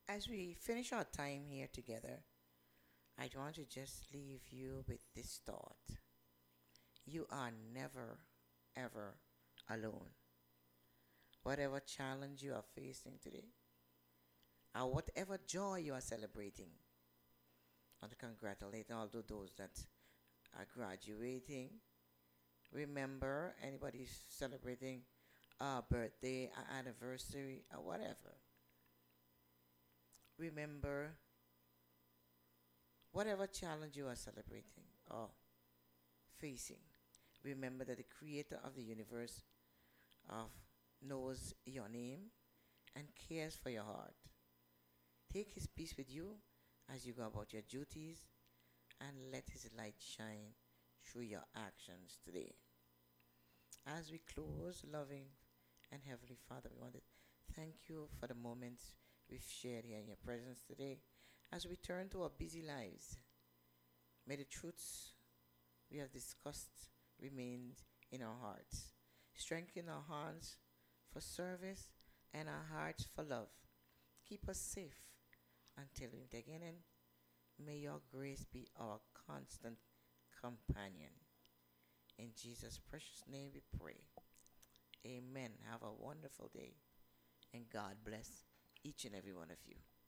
As we finish our time here together, I want to just leave you with this thought. You are never, ever alone. Whatever challenge you are facing today, or whatever joy you are celebrating, I want to congratulate all of those that are graduating. Remember, anybody celebrating a birthday, an anniversary, or whatever. Remember, whatever challenge you are celebrating or facing, remember that the creator of the universe of knows your name and cares for your heart. Take his peace with you as you go about your duties and let his light shine through your actions today. As we close, loving and Heavenly Father, we want to thank you for the moments we've shared here in your presence today. As we turn to our busy lives, may the truths we have discussed remain in our hearts. Strengthen our hands for service and our hearts for love. Keep us safe until we meet again, and may your grace be our constant companion. In Jesus' precious name we pray. Amen. Have a wonderful day, and God bless each and every one of you.